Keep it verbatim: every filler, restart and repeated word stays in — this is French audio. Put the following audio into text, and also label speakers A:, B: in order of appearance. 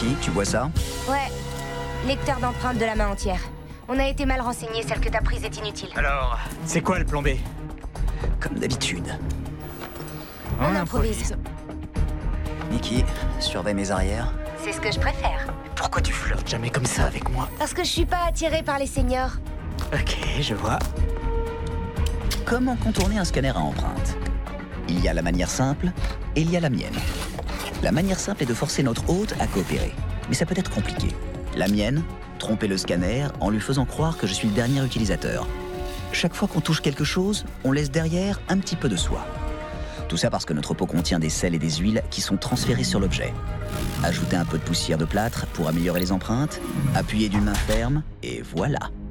A: Niki, tu vois ça?
B: Ouais. Lecteur d'empreintes de la main entière. On a été mal renseigné, celle que t'as prise est inutile.
C: Alors, c'est quoi le plan B?
A: Comme d'habitude.
B: On improvise.
A: Niki, surveille mes arrières.
B: C'est ce que je préfère.
C: Pourquoi tu flirtes jamais comme ça avec moi?
B: Parce que je suis pas attirée par les seniors.
C: Ok, je vois.
A: Comment contourner un scanner à empreinte? Il y a la manière simple et il y a la mienne. La manière simple est de forcer notre hôte à coopérer. Mais ça peut être compliqué. La mienne, tromper le scanner en lui faisant croire que je suis le dernier utilisateur. Chaque fois qu'on touche quelque chose, on laisse derrière un petit peu de soi. Tout ça parce que notre pot contient des sels et des huiles qui sont transférés sur l'objet. Ajouter un peu de poussière de plâtre pour améliorer les empreintes, appuyer d'une main ferme, et voilà.